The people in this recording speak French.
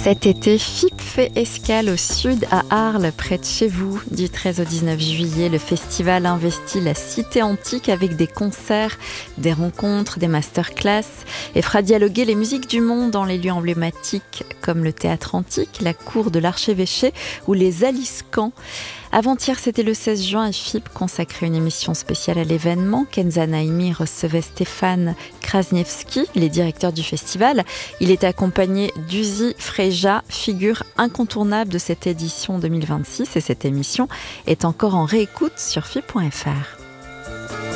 Cet été, FIP fait escale au sud à Arles, près de chez vous. Du 13 au 19 juillet, le festival investit la cité antique avec des concerts, des rencontres, des masterclass et fera dialoguer les musiques du monde dans les lieux emblématiques comme le théâtre antique, la cour de l'archevêché ou les Aliscamps. Avant-hier, c'était le 16 juin et FIP consacrait une émission spéciale à l'événement. Kenza Naimi recevait Stéphane Krasniewski, les directeurs du festival. Il est accompagné d'Uzi Freja, figure incontournable de cette édition 2026. Et cette émission est encore en réécoute sur FIP.fr.